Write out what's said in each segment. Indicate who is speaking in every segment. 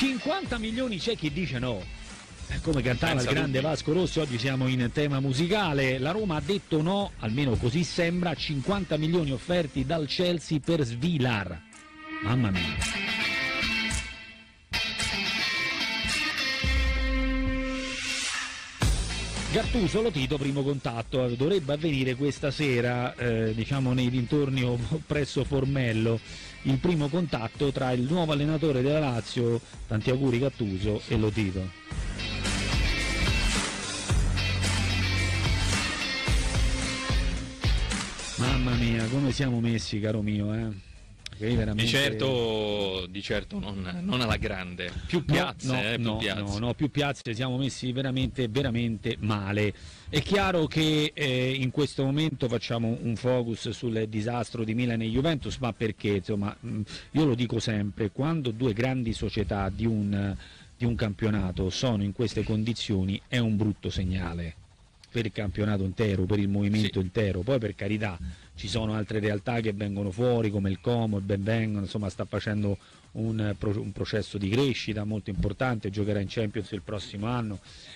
Speaker 1: 50 milioni c'è chi dice no. Come cantava
Speaker 2: Pensa
Speaker 1: il grande
Speaker 2: tutti.
Speaker 1: Vasco Rossi, oggi siamo in tema musicale. La Roma ha detto no, almeno così sembra, 50 milioni offerti dal Chelsea per Svilar. Mamma mia. Gattuso, Lotito, primo contatto, dovrebbe avvenire questa sera, diciamo nei dintorni o presso Formello, il primo contatto tra il nuovo allenatore della Lazio, tanti auguri Gattuso, e Lotito. Mamma mia, come siamo messi, caro mio, Veramente...
Speaker 2: Di certo non alla grande, più piazze,
Speaker 1: più piazze, siamo messi veramente male. È chiaro che in questo momento facciamo un focus sul disastro di Milan e Juventus, ma perché, insomma, io lo dico sempre, quando due grandi società di un campionato sono in queste condizioni è un brutto segnale per il campionato intero, per il movimento intero. Poi, per carità, ci sono altre realtà che vengono fuori, come il Como, il Benvengono, insomma sta facendo un processo di crescita molto importante, giocherà in Champions il prossimo anno,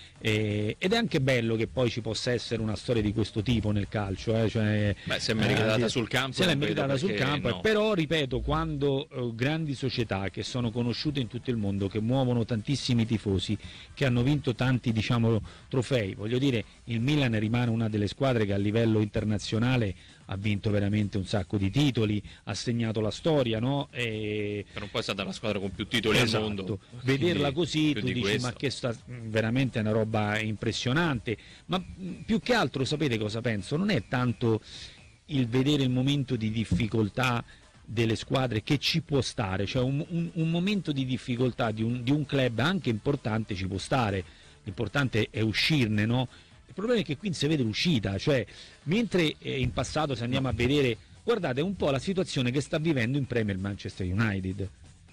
Speaker 1: ed è anche bello che poi ci possa essere una storia di questo tipo nel calcio, cioè,
Speaker 2: se è meritata sul campo,
Speaker 1: se l'è meritata sul campo,
Speaker 2: no.
Speaker 1: Però ripeto, quando grandi società che sono conosciute in tutto il mondo, che muovono tantissimi tifosi, che hanno vinto tanti, diciamo, trofei, voglio dire, il Milan rimane una delle squadre che a livello internazionale ha vinto veramente un sacco di titoli, ha segnato la storia, no?
Speaker 2: Per un po' è stata la squadra con più titoli al mondo.
Speaker 1: Vederla così, tu dici,
Speaker 2: questo.
Speaker 1: ma che veramente è una roba impressionante. Ma più che altro, sapete cosa penso? Non è tanto il vedere il momento di difficoltà delle squadre, che ci può stare, cioè un momento di difficoltà di un club anche importante ci può stare, l'importante è uscirne, no? Il problema è che qui si vede l'uscita, cioè mentre in passato, se andiamo a vedere, guardate un po' la situazione che sta vivendo in Premier Manchester United.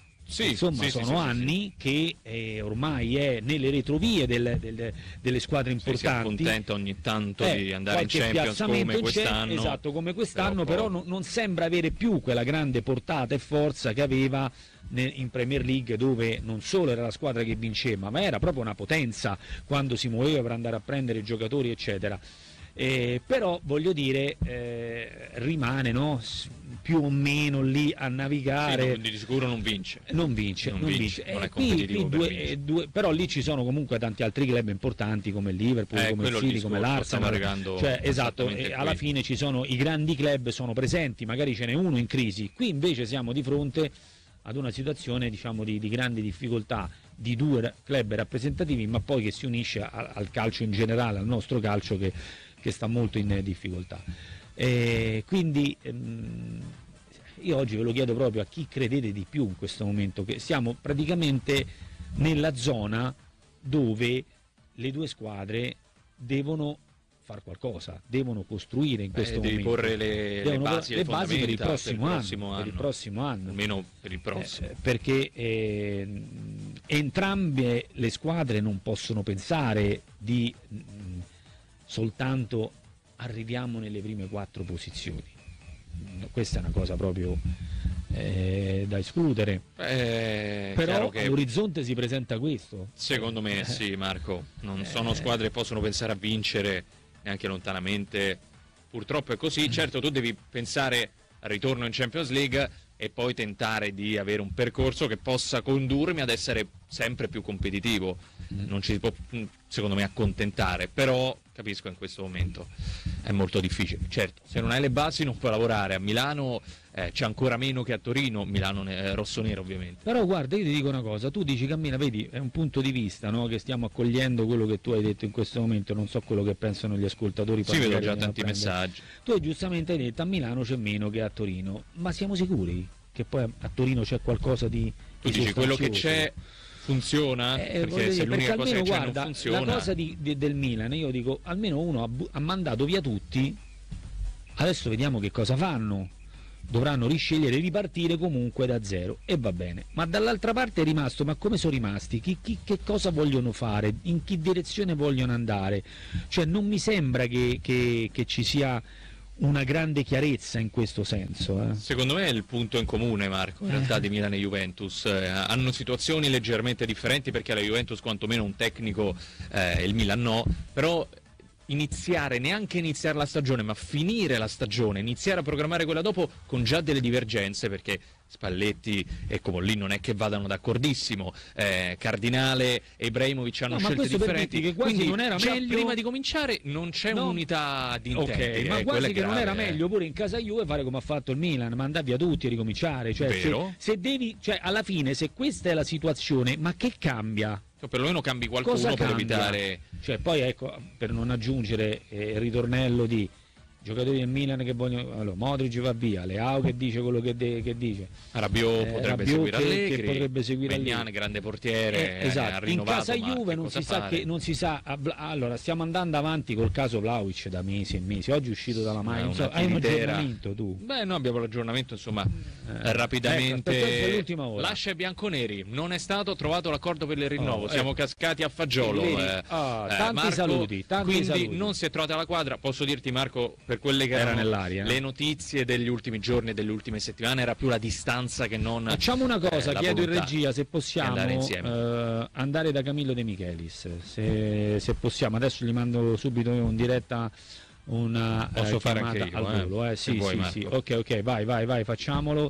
Speaker 1: Sono anni che ormai è nelle retrovie delle squadre importanti.
Speaker 2: Si accontenta ogni tanto di andare in Champions come quest'anno.
Speaker 1: Esatto, come quest'anno, però non sembra avere più quella grande portata e forza che aveva in Premier League, dove non solo era la squadra che vinceva, ma era proprio una potenza quando si muoveva per andare a prendere giocatori, eccetera. Però voglio dire, rimane, no? Più o meno lì a navigare.
Speaker 2: Di sicuro non vince.
Speaker 1: Non vince.
Speaker 2: Non è competitivo.
Speaker 1: Però lì ci sono comunque tanti altri club importanti come il Liverpool, come il City, come l'Arsenal. Cioè, esatto, e alla fine ci sono i grandi club, sono presenti, magari ce n'è uno in crisi. Qui invece siamo di fronte ad una situazione, diciamo, di grande difficoltà di due club rappresentativi, ma poi che si unisce al calcio in generale, al nostro calcio che sta molto in difficoltà. Quindi io oggi ve lo chiedo proprio a chi credete di più in questo momento, che siamo praticamente nella zona dove le due squadre devono far qualcosa, devono costruire in questo momento.
Speaker 2: Devi porre le basi
Speaker 1: per il prossimo anno.
Speaker 2: Almeno per il prossimo.
Speaker 1: Perché entrambe le squadre non possono pensare di soltanto arriviamo nelle prime 4 posizioni. Questa è una cosa proprio da escludere. Però all'orizzonte si presenta questo.
Speaker 2: Secondo me sì, Marco. Non sono squadre che possono pensare a vincere neanche lontanamente. Purtroppo è così. Certo, tu devi pensare al ritorno in Champions League e poi tentare di avere un percorso che possa condurmi ad essere sempre più competitivo. Non ci si può, secondo me, accontentare, però capisco in questo momento è molto difficile. Certo, se non hai le basi non puoi lavorare. A Milano c'è ancora meno che a Torino, Milano rossonero ovviamente.
Speaker 1: Però guarda, io ti dico una cosa, tu dici, Cammina, vedi, è un punto di vista, no? Che stiamo accogliendo quello che tu hai detto in questo momento, non so quello che pensano gli ascoltatori.
Speaker 2: Sì, vedo già tanti messaggi.
Speaker 1: Tu giustamente hai detto a Milano c'è meno che a Torino, ma siamo sicuri che poi a Torino c'è qualcosa di...
Speaker 2: Tu dici quello che c'è funziona? Perché se l'unica cosa che c'è non funziona...
Speaker 1: La cosa del Milan, io dico, almeno uno ha mandato via tutti, adesso vediamo che cosa fanno. Dovranno riscegliere, ripartire comunque da zero, e va bene. Ma dall'altra parte è rimasto, ma come sono rimasti? Che cosa vogliono fare? In che direzione vogliono andare? Cioè non mi sembra che ci sia una grande chiarezza in questo senso.
Speaker 2: Secondo me è il punto in comune, Marco, in realtà di Milan e Juventus. Hanno situazioni leggermente differenti, perché la Juventus quantomeno un tecnico, il Milan no, però neanche iniziare la stagione, ma finire la stagione, iniziare a programmare quella dopo con già delle divergenze, perché Spalletti e Comolli non è che vadano d'accordissimo, Cardinale e Ibrahimovic hanno scelte differenti,
Speaker 1: che quindi non era meglio...
Speaker 2: prima di cominciare non c'è un'unità di intenti,
Speaker 1: ma quasi che
Speaker 2: grave,
Speaker 1: non era meglio pure in casa Juve fare come ha fatto il Milan, mandare via tutti e ricominciare, cioè se devi, cioè alla fine, se questa è la situazione, ma che cambia?
Speaker 2: Perlomeno cambi qualcuno per evitare,
Speaker 1: cioè poi ecco, per non aggiungere il ritornello di giocatori del Milan che vogliono, allora, Modric va via, Leao che dice quello che dice,
Speaker 2: Rabiot potrebbe seguire Allegri,
Speaker 1: che potrebbe seguire
Speaker 2: Maignan, grande portiere,
Speaker 1: esatto. In casa Juve non si sa allora stiamo andando avanti col caso Vlahovic da mesi e mesi, oggi è uscito dalla Mai, hai un aggiornamento tu?
Speaker 2: Beh, noi abbiamo l'aggiornamento, insomma, rapidamente.
Speaker 1: Ecco,
Speaker 2: lascia i bianconeri, non è stato trovato l'accordo per il rinnovo, siamo cascati a fagiolo,
Speaker 1: tanti
Speaker 2: Marco,
Speaker 1: saluti,
Speaker 2: quindi non si è trovata la quadra. Posso dirti, Marco, per quelle che erano
Speaker 1: nell'aria,
Speaker 2: le notizie degli ultimi giorni e delle ultime settimane, era più la distanza che non...
Speaker 1: Facciamo una cosa, chiedo in regia se possiamo
Speaker 2: andare
Speaker 1: da Camillo De Michelis, se possiamo, adesso gli mando subito in diretta una
Speaker 2: posso fare anche io,
Speaker 1: al volo, sì, sì, ok, vai, facciamolo.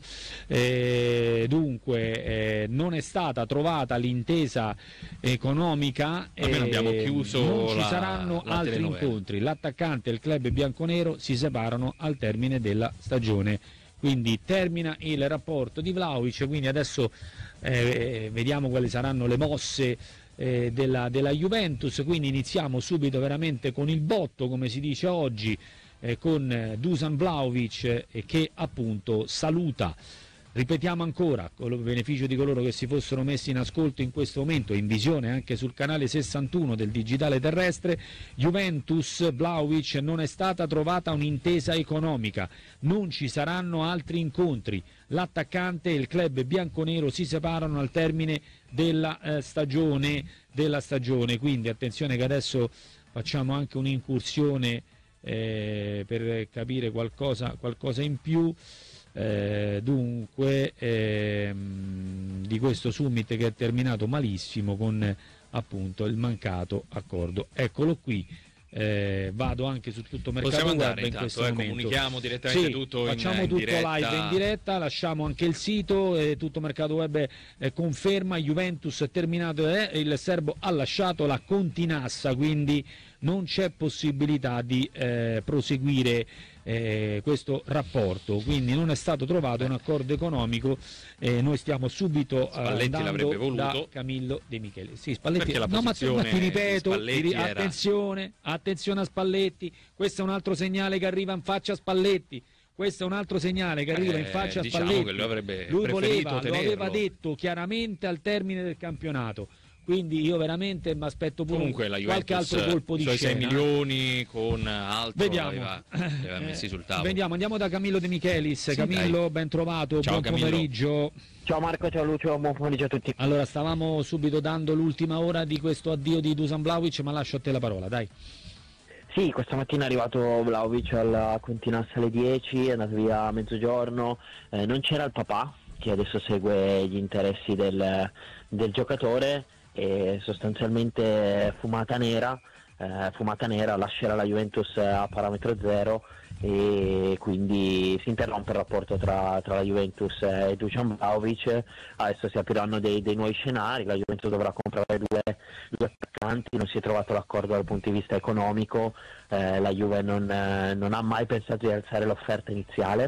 Speaker 1: Dunque non è stata trovata l'intesa economica,
Speaker 2: almeno abbiamo chiuso,
Speaker 1: non ci saranno altri incontri, l'attaccante e il club bianconero si separano al termine della stagione, quindi termina il rapporto di Vlahovic, quindi adesso vediamo quali saranno le mosse della Juventus, quindi iniziamo subito veramente con il botto, come si dice oggi, con Dusan Vlahovic che appunto saluta. Ripetiamo ancora, con il beneficio di coloro che si fossero messi in ascolto in questo momento, in visione anche sul canale 61 del digitale terrestre, Juventus Vlahovic, non è stata trovata un'intesa economica, non ci saranno altri incontri, l'attaccante e il club bianconero si separano al termine della stagione, quindi attenzione che adesso facciamo anche un'incursione per capire qualcosa in più. Dunque di questo summit che è terminato malissimo con appunto il mancato accordo, eccolo qui. Vado anche su tutto mercato web in questo momento.
Speaker 2: Comunichiamo direttamente tutto,
Speaker 1: facciamo tutto
Speaker 2: diretta.
Speaker 1: Live in diretta, lasciamo anche il sito, tutto mercato web conferma Juventus è terminato, il serbo ha lasciato la Continassa, quindi non c'è possibilità di proseguire questo rapporto, quindi non è stato trovato un accordo economico, noi stiamo subito
Speaker 2: l'avrebbe voluto
Speaker 1: da Camillo De Michelis. Sì, Spalletti,
Speaker 2: ma
Speaker 1: ti ripeto,
Speaker 2: era...
Speaker 1: attenzione a Spalletti, questo è un altro segnale che arriva in faccia a Spalletti. Questo è un altro segnale che arriva in faccia a Spalletti.
Speaker 2: Che
Speaker 1: lui lo aveva detto chiaramente al termine del campionato. Quindi io veramente mi aspetto pure qualche altro colpo di scena.
Speaker 2: 6 milioni con altro aveva messi sul tavolo.
Speaker 1: Andiamo da Camillo De Michelis.
Speaker 2: Sì,
Speaker 1: Camillo, ben trovato,
Speaker 2: ciao,
Speaker 1: buon pomeriggio.
Speaker 3: Ciao Marco, ciao Lucio, buon pomeriggio a tutti.
Speaker 1: Allora, stavamo subito dando l'ultima ora di questo addio di Dusan Vlahovic, ma lascio a te la parola, dai.
Speaker 3: Sì, questa mattina è arrivato Vlahovic alla Continassa alle 10, è andato via a mezzogiorno, non c'era il papà che adesso segue gli interessi del giocatore, e sostanzialmente fumata nera, lascerà la Juventus a parametro zero e quindi si interrompe il rapporto tra la Juventus e Dusan Vlahovic. Adesso si apriranno dei nuovi scenari, la Juventus dovrà comprare due attaccanti, non si è trovato l'accordo dal punto di vista economico, la Juve non ha mai pensato di alzare l'offerta iniziale,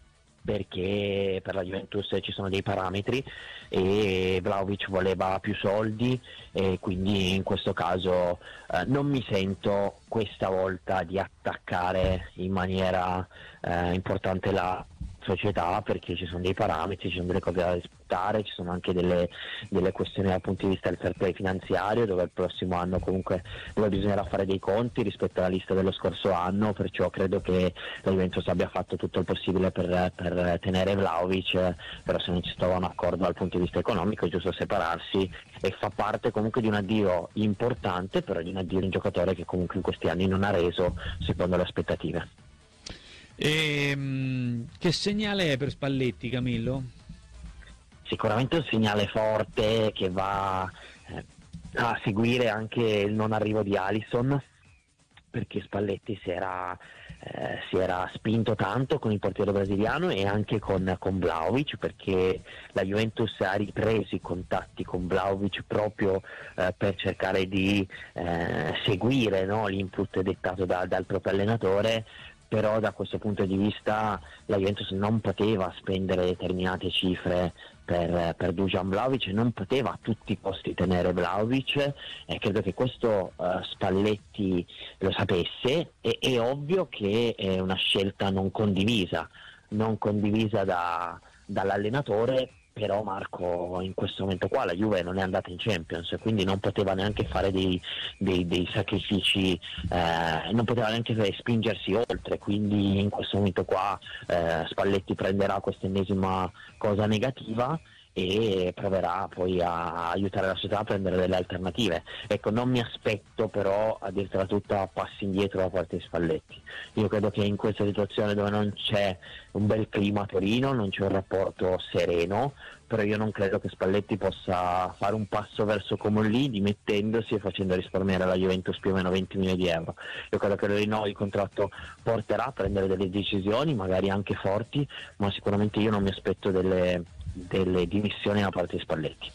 Speaker 3: perché per la Juventus ci sono dei parametri e Vlahovic voleva più soldi, e quindi in questo caso non mi sento questa volta di attaccare in maniera importante la società, perché ci sono dei parametri, ci sono delle cose da rispettare, ci sono anche delle questioni dal punto di vista del fair play finanziario, dove il prossimo anno comunque dove bisognerà fare dei conti rispetto alla lista dello scorso anno, perciò credo che la Juventus abbia fatto tutto il possibile per tenere Vlahovic, però se non ci trova un accordo dal punto di vista economico è giusto separarsi, e fa parte comunque di un addio importante, però di un addio di un giocatore che comunque in questi anni non ha reso secondo le aspettative.
Speaker 1: Che segnale è per Spalletti, Camillo?
Speaker 3: Sicuramente un segnale forte che va a seguire anche il non arrivo di Alisson, perché Spalletti si era spinto tanto con il portiere brasiliano e anche con Vlahovic, perché la Juventus ha ripreso i contatti con Vlahovic proprio per cercare di seguire, no, l'input dettato dal proprio allenatore. Però da questo punto di vista la Juventus non poteva spendere determinate cifre per Dusan Vlahovic, non poteva a tutti i costi tenere Vlahovic, e credo che questo Spalletti lo sapesse. È ovvio che è una scelta non condivisa dall'allenatore, però Marco, in questo momento qua la Juve non è andata in Champions, quindi non poteva neanche fare dei sacrifici, non poteva neanche spingersi oltre, quindi in questo momento qua Spalletti prenderà questa ennesima cosa negativa e proverà poi a aiutare la società a prendere delle alternative. Ecco, non mi aspetto però, a dirtela tutta, passi indietro da parte di Spalletti. Io credo che in questa situazione dove non c'è un bel clima a Torino, non c'è un rapporto sereno, però io non credo che Spalletti possa fare un passo verso Comolli dimettendosi e facendo risparmiare alla Juventus più o meno 20 milioni di euro. Io credo che il rinnovo di contratto porterà a prendere delle decisioni, magari anche forti, ma sicuramente io non mi aspetto delle dimissioni da parte di Spalletti.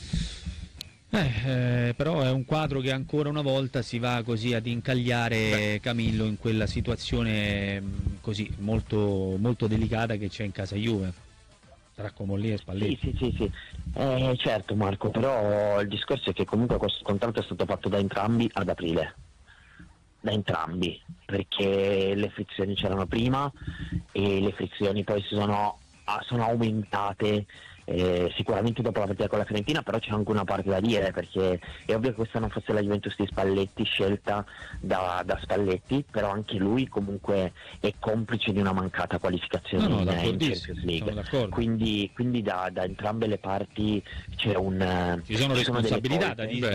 Speaker 1: Però è un quadro che ancora una volta si va così ad incagliare, Camillo, in quella situazione così molto, molto delicata che c'è in casa Juve tra Comolli e Spalletti.
Speaker 3: Sì. Certo Marco, però il discorso è che comunque questo contratto è stato fatto da entrambi ad aprile, perché le frizioni c'erano prima e le frizioni poi sono aumentate sicuramente dopo la partita con la Fiorentina, però c'è anche una parte da dire, perché è ovvio che questa non fosse la Juventus di Spalletti scelta da Spalletti, però anche lui comunque è complice di una mancata qualificazione in Champions League, quindi da entrambe le parti ci
Speaker 1: sono responsabilità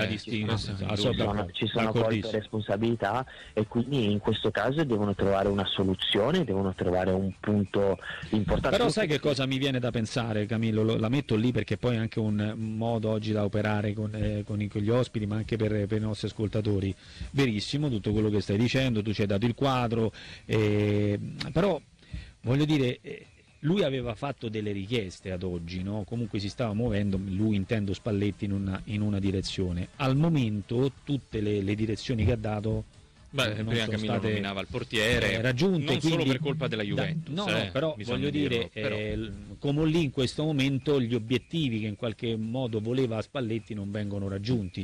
Speaker 3: ci sono colte responsabilità, e quindi in questo caso devono trovare una soluzione, devono trovare un punto importante.
Speaker 1: Però sai che cosa mi viene da pensare, Camillo? La metto lì perché poi è anche un modo oggi da operare con gli ospiti, ma anche per i nostri ascoltatori. Verissimo tutto quello che stai dicendo, tu ci hai dato il quadro, però voglio dire, lui aveva fatto delle richieste ad oggi, no? Comunque si stava muovendo, lui intendo Spalletti, in una direzione. Al momento tutte le direzioni che ha dato
Speaker 2: prima Camillo nominava il portiere,
Speaker 1: raggiunte,
Speaker 2: non solo per colpa della Juventus,
Speaker 1: però voglio dire, come lì in questo momento gli obiettivi che in qualche modo voleva Spalletti non vengono raggiunti.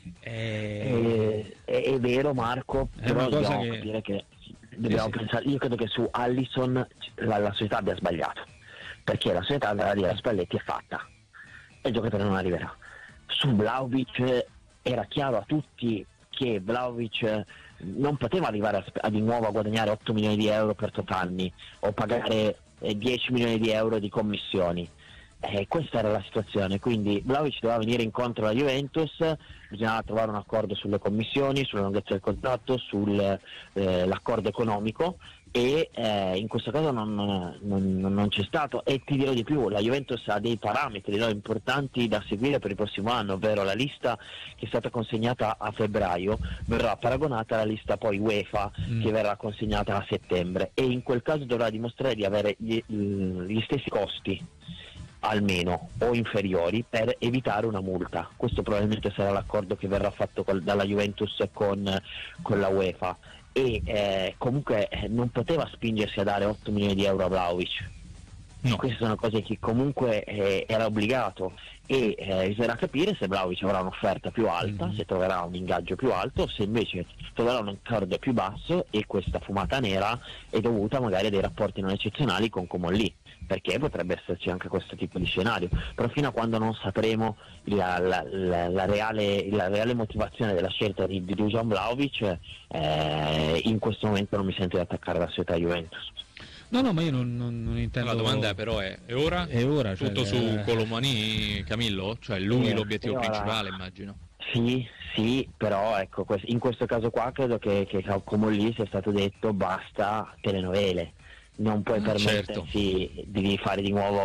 Speaker 3: È vero Marco, però dobbiamo capire che pensare. Io credo che su Alisson la società abbia sbagliato, perché la società andava a dire a Spalletti è fatta e il giocatore non arriverà. Su Vlahovic era chiaro a tutti che Vlahovic non poteva arrivare di nuovo a guadagnare 8 milioni di euro per 8 anni o pagare 10 milioni di euro di commissioni. Questa era la situazione, quindi Vlahovic doveva venire incontro alla Juventus, bisognava trovare un accordo sulle commissioni, sulla lunghezza del contratto, sull'accordo economico, e in questo caso non c'è stato. E ti dirò di più, la Juventus ha dei parametri importanti da seguire per il prossimo anno, ovvero la lista che è stata consegnata a febbraio verrà paragonata alla lista poi UEFA che verrà consegnata a settembre, e in quel caso dovrà dimostrare di avere gli stessi costi almeno o inferiori per evitare una multa. Questo probabilmente sarà l'accordo che verrà fatto dalla Juventus con la UEFA, e comunque non poteva spingersi a dare 8 milioni di euro a Vlahovic. No. Queste sono cose che comunque era obbligato, e bisognerà capire se Vlahovic avrà un'offerta più alta, se troverà un ingaggio più alto, se invece troverà un accordo più basso, e questa fumata nera è dovuta magari a dei rapporti non eccezionali con Comolli, perché potrebbe esserci anche questo tipo di scenario. Però fino a quando non sapremo la reale motivazione della scelta di Dusan Vlahovic, in questo momento non mi sento di attaccare la società Juventus.
Speaker 1: No, ma io non intendo.
Speaker 2: La domanda però è ora?
Speaker 1: È ora,
Speaker 2: tutto su Colomani, Camillo? Cioè lui l'obiettivo principale, immagino.
Speaker 3: Sì, però ecco, in questo caso qua credo che come lì sia stato detto basta telenovele, non puoi permettersi di fare di nuovo